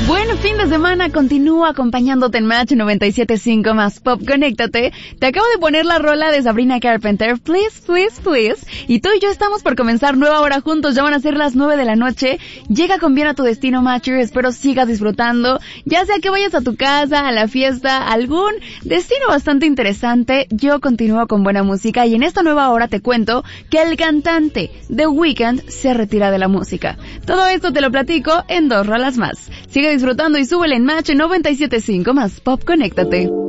Buen fin de semana, continúo acompañándote en Match 97.5 más Pop. Conéctate. Te acabo de poner la rola de Sabrina Carpenter, Please, Please, Please. Y tú y yo estamos por comenzar nueva hora juntos, ya van a ser las 9 de la noche. Llega con bien a tu destino, Matcher, espero sigas disfrutando. Ya sea que vayas a tu casa, a la fiesta, a algún destino bastante interesante, yo continúo con buena música. Y en esta nueva hora te cuento que el cantante The Weeknd se retira de la música. Todo esto te lo platico en 2 rolas más. Sigue disfrutando y súbele en Match 97.5 más Pop. Conéctate.